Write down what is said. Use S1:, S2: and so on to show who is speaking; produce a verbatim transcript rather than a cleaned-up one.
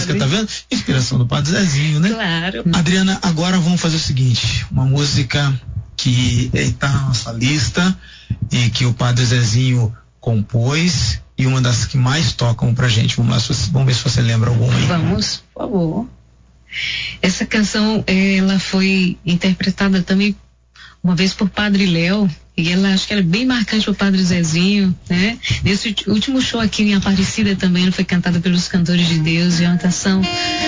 S1: música, tá vendo? Inspiração do Padre Zezinho, né?
S2: Claro.
S1: Adriana, agora vamos fazer o seguinte, uma música que está na nossa lista e que o Padre Zezinho compôs e uma das que mais tocam pra gente. Vamos lá, vamos ver se você lembra alguma aí.
S2: Vamos, por favor. Essa canção, ela foi interpretada também uma vez por Padre Léo, e ela acho que era bem marcante pro Padre Zezinho, né? Nesse último show aqui em Aparecida também, ela foi cantada pelos Cantores de Deus, e é uma canção